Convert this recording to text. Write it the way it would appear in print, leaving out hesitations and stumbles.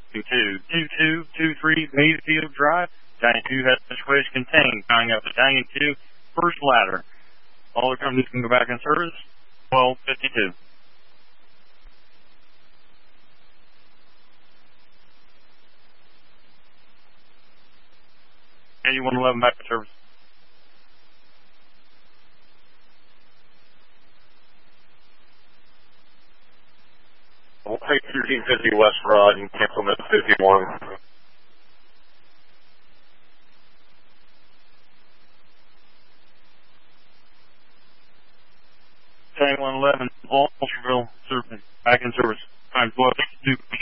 2223 Mayfield Drive. Battalion 2 has switch contained. Tying up Battalion 2, first ladder. All the companies can go back in service. 1252. 8111 back in service. We'll take 1350 West Rod and cancel that 51. Battalion 111, Walterville, back in service. Times 1252.